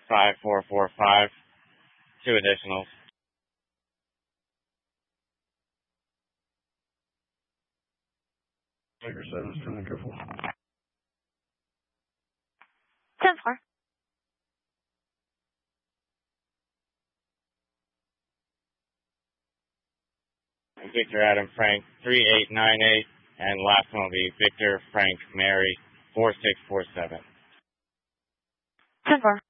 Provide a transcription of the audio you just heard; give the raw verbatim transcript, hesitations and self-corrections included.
five four four five. Two additionals. Tiger seven, turn careful. ten four. Victor Adam Frank three eight nine eight, and last one will be Victor Frank Mary four six four seven. ten four.